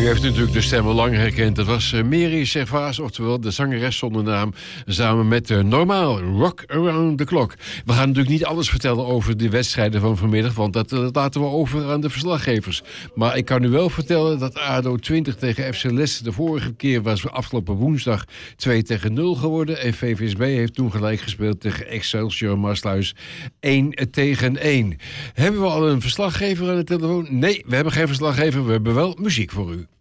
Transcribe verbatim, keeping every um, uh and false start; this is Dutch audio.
heeft natuurlijk de stem al lang herkend. Dat was uh, Mary Servaas, oftewel de zangeres zonder naam, samen met uh, Normaal, Rock Around the Clock. We gaan natuurlijk niet alles vertellen over de wedstrijden van vanmiddag, want dat, dat laten we over aan de verslaggevers. Maar ik kan u wel vertellen dat A D O twintig tegen F C Leicester de vorige keer was afgelopen woensdag twee tegen nul geworden. En V V S B heeft toen gelijk gespeeld tegen Excelsior Maasluis één tegen één. Hebben we al een verslaggever aan de telefoon? Nee, we hebben geen verslaggever, we hebben wel muziek voor u.